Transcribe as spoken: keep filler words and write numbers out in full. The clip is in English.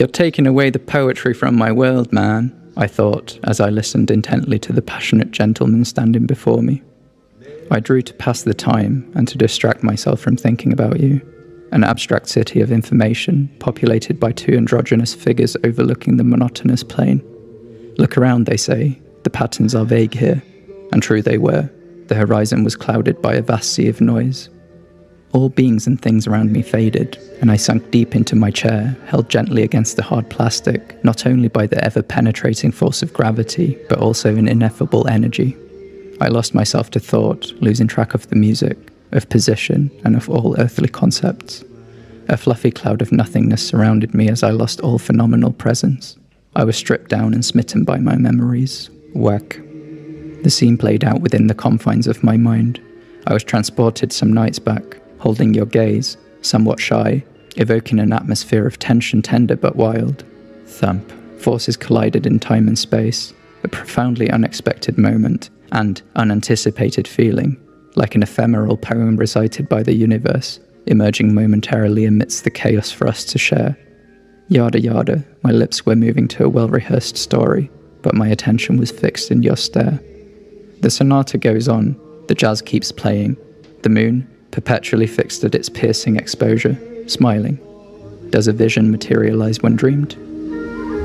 You're taking away the poetry from my world, man, I thought, as I listened intently to the passionate gentleman standing before me. I drew to pass the time and to distract myself from thinking about you, an abstract city of information populated by two androgynous figures overlooking the monotonous plain. Look around, they say, the patterns are vague here, and true they were. The horizon was clouded by a vast sea of noise. All beings and things around me faded, and I sunk deep into my chair, held gently against the hard plastic, not only by the ever-penetrating force of gravity, but also an ineffable energy. I lost myself to thought, losing track of the music, of position, and of all earthly concepts. A fluffy cloud of nothingness surrounded me as I lost all phenomenal presence. I was stripped down and smitten by my memories. Whack. The scene played out within the confines of my mind. I was transported some nights back, holding your gaze, somewhat shy, evoking an atmosphere of tension tender but wild. Thump. Forces collided in time and space, a profoundly unexpected moment, and unanticipated feeling, like an ephemeral poem recited by the universe, emerging momentarily amidst the chaos for us to share. Yada yada, my lips were moving to a well-rehearsed story, but my attention was fixed in your stare. The sonata goes on, the jazz keeps playing, the moon, perpetually fixed at its piercing exposure, smiling. Does a vision materialize when dreamed?